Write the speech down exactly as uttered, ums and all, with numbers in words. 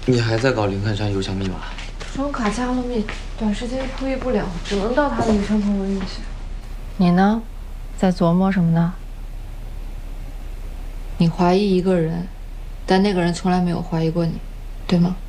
你还在搞林肯山邮箱密码？ 这种卡加密短时间破译不了，只能到他的邮箱通过运行。 你呢，在琢磨什么呢？你怀疑一个人，但那个人从来没有怀疑过你，对吗？